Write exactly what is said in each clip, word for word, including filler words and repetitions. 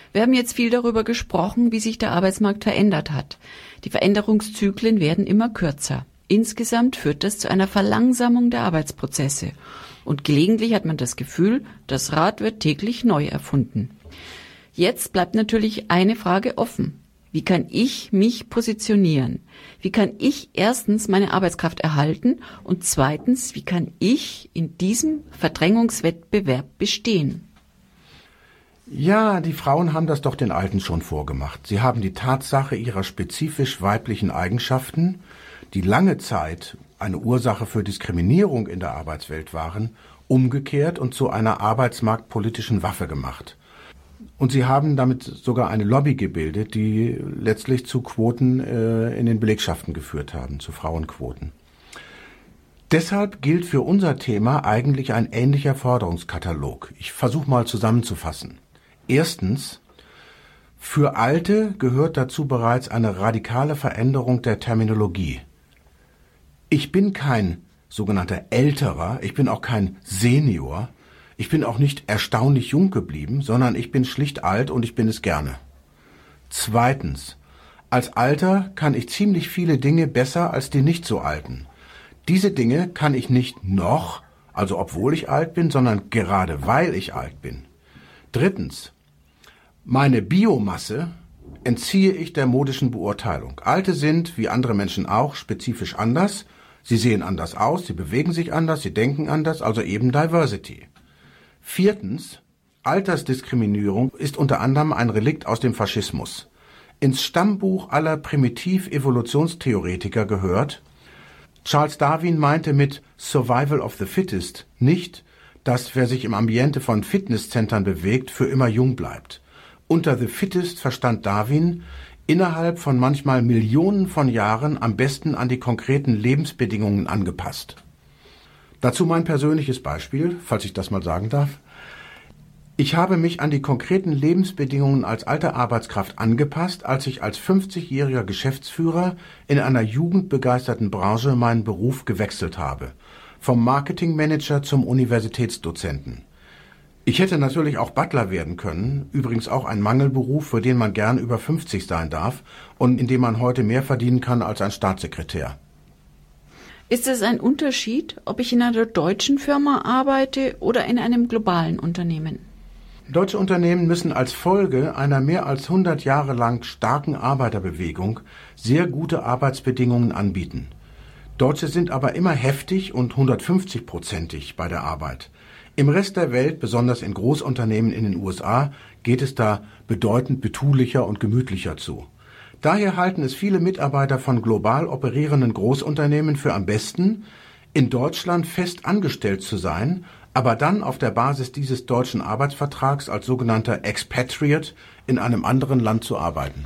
Wir haben jetzt viel darüber gesprochen, wie sich der Arbeitsmarkt verändert hat. Die Veränderungszyklen werden immer kürzer. Insgesamt führt das zu einer Verlangsamung der Arbeitsprozesse. Und gelegentlich hat man das Gefühl, das Rad wird täglich neu erfunden. Jetzt bleibt natürlich eine Frage offen. Wie kann ich mich positionieren? Wie kann ich erstens meine Arbeitskraft erhalten und zweitens, wie kann ich in diesem Verdrängungswettbewerb bestehen? Ja, die Frauen haben das doch den Alten schon vorgemacht. Sie haben die Tatsache ihrer spezifisch weiblichen Eigenschaften, die lange Zeit eine Ursache für Diskriminierung in der Arbeitswelt waren, umgekehrt und zu einer arbeitsmarktpolitischen Waffe gemacht. Und sie haben damit sogar eine Lobby gebildet, die letztlich zu Quoten äh, in den Belegschaften geführt haben, zu Frauenquoten. Deshalb gilt für unser Thema eigentlich ein ähnlicher Forderungskatalog. Ich versuche mal zusammenzufassen. Erstens, für Alte gehört dazu bereits eine radikale Veränderung der Terminologie. Ich bin kein sogenannter Älterer, ich bin auch kein Senior, ich bin auch nicht erstaunlich jung geblieben, sondern ich bin schlicht alt und ich bin es gerne. Zweitens, als Alter kann ich ziemlich viele Dinge besser als die nicht so Alten. Diese Dinge kann ich nicht noch, also obwohl ich alt bin, sondern gerade weil ich alt bin. Drittens, meine Biomasse entziehe ich der modischen Beurteilung. Alte sind, wie andere Menschen auch, spezifisch anders. Sie sehen anders aus, sie bewegen sich anders, sie denken anders, also eben Diversity. Viertens, Altersdiskriminierung ist unter anderem ein Relikt aus dem Faschismus. Ins Stammbuch aller Primitiv-Evolutionstheoretiker gehört, Charles Darwin meinte mit Survival of the Fittest nicht, dass wer sich im Ambiente von Fitnesszentren bewegt, für immer jung bleibt. Unter the Fittest verstand Darwin, innerhalb von manchmal Millionen von Jahren am besten an die konkreten Lebensbedingungen angepasst. Dazu mein persönliches Beispiel, falls ich das mal sagen darf. Ich habe mich an die konkreten Lebensbedingungen als alte Arbeitskraft angepasst, als ich als fünfzigjähriger Geschäftsführer in einer jugendbegeisterten Branche meinen Beruf gewechselt habe. Vom Marketingmanager zum Universitätsdozenten. Ich hätte natürlich auch Butler werden können, übrigens auch ein Mangelberuf, für den man gern über fünfzig sein darf und in dem man heute mehr verdienen kann als ein Staatssekretär. Ist es ein Unterschied, ob ich in einer deutschen Firma arbeite oder in einem globalen Unternehmen? Deutsche Unternehmen müssen als Folge einer mehr als hundert Jahre lang starken Arbeiterbewegung sehr gute Arbeitsbedingungen anbieten. Deutsche sind aber immer heftig und hundertfünfzig-prozentig bei der Arbeit. Im Rest der Welt, besonders in Großunternehmen in den U S A, geht es da bedeutend betulicher und gemütlicher zu. Daher halten es viele Mitarbeiter von global operierenden Großunternehmen für am besten, in Deutschland fest angestellt zu sein, aber dann auf der Basis dieses deutschen Arbeitsvertrags als sogenannter Expatriate in einem anderen Land zu arbeiten.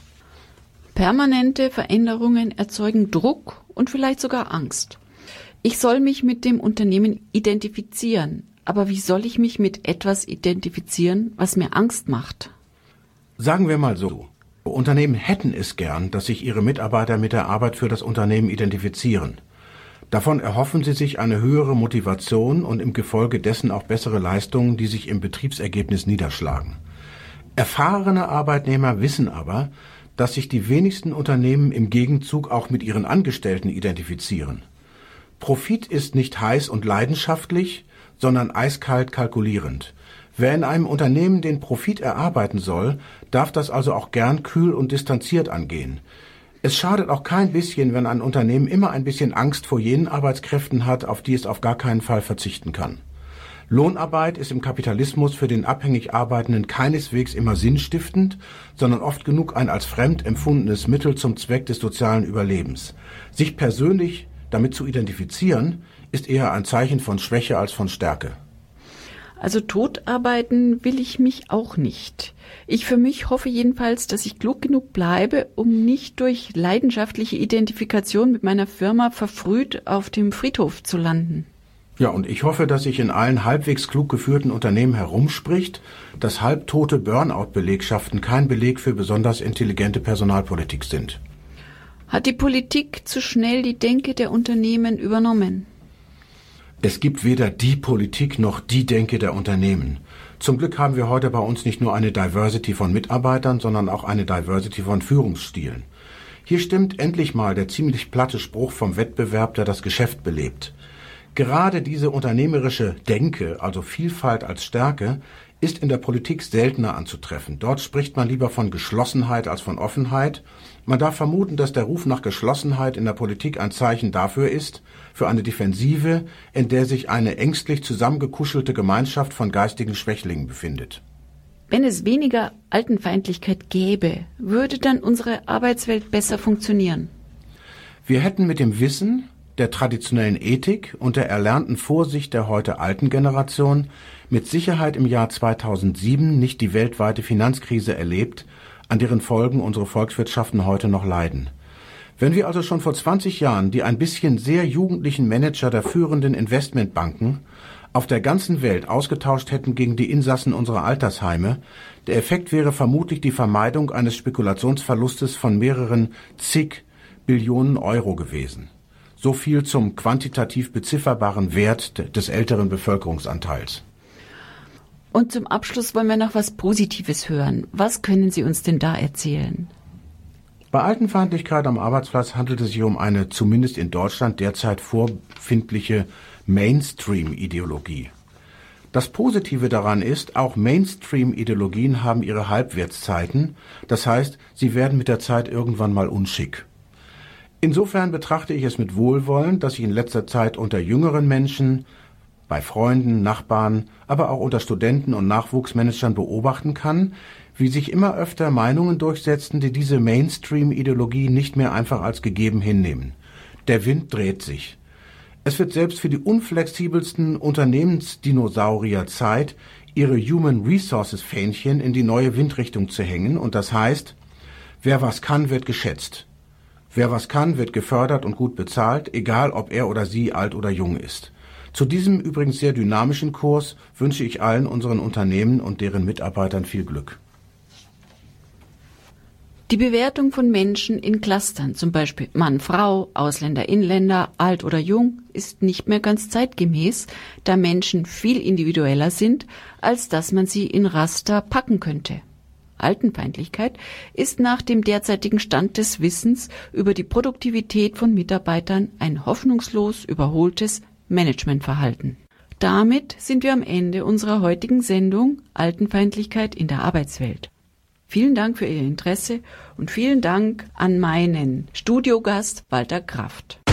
Permanente Veränderungen erzeugen Druck und vielleicht sogar Angst. Ich soll mich mit dem Unternehmen identifizieren. Aber wie soll ich mich mit etwas identifizieren, was mir Angst macht? Sagen wir mal so. Unternehmen hätten es gern, dass sich ihre Mitarbeiter mit der Arbeit für das Unternehmen identifizieren. Davon erhoffen sie sich eine höhere Motivation und im Gefolge dessen auch bessere Leistungen, die sich im Betriebsergebnis niederschlagen. Erfahrene Arbeitnehmer wissen aber, dass sich die wenigsten Unternehmen im Gegenzug auch mit ihren Angestellten identifizieren. Profit ist nicht heiß und leidenschaftlich, sondern eiskalt kalkulierend. Wer in einem Unternehmen den Profit erarbeiten soll, darf das also auch gern kühl und distanziert angehen. Es schadet auch kein bisschen, wenn ein Unternehmen immer ein bisschen Angst vor jenen Arbeitskräften hat, auf die es auf gar keinen Fall verzichten kann. Lohnarbeit ist im Kapitalismus für den abhängig Arbeitenden keineswegs immer sinnstiftend, sondern oft genug ein als fremd empfundenes Mittel zum Zweck des sozialen Überlebens. Sich persönlich damit zu identifizieren, ist eher ein Zeichen von Schwäche als von Stärke. Also totarbeiten will ich mich auch nicht. Ich für mich hoffe jedenfalls, dass ich klug genug bleibe, um nicht durch leidenschaftliche Identifikation mit meiner Firma verfrüht auf dem Friedhof zu landen. Ja, und ich hoffe, dass sich in allen halbwegs klug geführten Unternehmen herumspricht, dass halbtote Burnout-Belegschaften kein Beleg für besonders intelligente Personalpolitik sind. Hat die Politik zu schnell die Denke der Unternehmen übernommen? Es gibt weder die Politik noch die Denke der Unternehmen, Zum Glück haben wir heute bei uns nicht nur eine Diversity von Mitarbeitern, sondern auch eine Diversity von Führungsstilen. Hier stimmt endlich mal der ziemlich platte Spruch vom Wettbewerb, der das Geschäft belebt. Gerade diese unternehmerische Denke, also Vielfalt als Stärke, ist in der Politik seltener anzutreffen. Dort spricht man lieber von Geschlossenheit als von Offenheit. Man darf vermuten, dass der Ruf nach Geschlossenheit in der Politik ein Zeichen dafür ist, für eine Defensive, in der sich eine ängstlich zusammengekuschelte Gemeinschaft von geistigen Schwächlingen befindet. Wenn es weniger Altenfeindlichkeit gäbe, würde dann unsere Arbeitswelt besser funktionieren? Wir hätten mit dem Wissen, der traditionellen Ethik und der erlernten Vorsicht der heute alten Generation mit Sicherheit im Jahr zweitausendsieben nicht die weltweite Finanzkrise erlebt, an deren Folgen unsere Volkswirtschaften heute noch leiden. Wenn wir also schon vor zwanzig Jahren die ein bisschen sehr jugendlichen Manager der führenden Investmentbanken auf der ganzen Welt ausgetauscht hätten gegen die Insassen unserer Altersheime, der Effekt wäre vermutlich die Vermeidung eines Spekulationsverlustes von mehreren zig Billionen Euro gewesen. So viel zum quantitativ bezifferbaren Wert des älteren Bevölkerungsanteils. Und zum Abschluss wollen wir noch was Positives hören. Was können Sie uns denn da erzählen? Bei Altenfeindlichkeit am Arbeitsplatz handelt es sich um eine zumindest in Deutschland derzeit vorfindliche Mainstream-Ideologie. Das Positive daran ist, auch Mainstream-Ideologien haben ihre Halbwertszeiten. Das heißt, sie werden mit der Zeit irgendwann mal unschick. Insofern betrachte ich es mit Wohlwollen, dass ich in letzter Zeit unter jüngeren Menschen, bei Freunden, Nachbarn, aber auch unter Studenten und Nachwuchsmanagern beobachten kann, wie sich immer öfter Meinungen durchsetzen, die diese Mainstream-Ideologie nicht mehr einfach als gegeben hinnehmen. Der Wind dreht sich. Es wird selbst für die unflexibelsten Unternehmensdinosaurier Zeit, ihre Human Resources Fähnchen in die neue Windrichtung zu hängen, und das heißt, wer was kann, wird geschätzt. Wer was kann, wird gefördert und gut bezahlt, egal ob er oder sie alt oder jung ist. Zu diesem übrigens sehr dynamischen Kurs wünsche ich allen unseren Unternehmen und deren Mitarbeitern viel Glück. Die Bewertung von Menschen in Clustern, zum Beispiel Mann, Frau, Ausländer, Inländer, alt oder jung, ist nicht mehr ganz zeitgemäß, da Menschen viel individueller sind, als dass man sie in Raster packen könnte. Altenfeindlichkeit ist nach dem derzeitigen Stand des Wissens über die Produktivität von Mitarbeitern ein hoffnungslos überholtes Managementverhalten. Damit sind wir am Ende unserer heutigen Sendung Altenfeindlichkeit in der Arbeitswelt. Vielen Dank für Ihr Interesse und vielen Dank an meinen Studiogast Walter Kraft.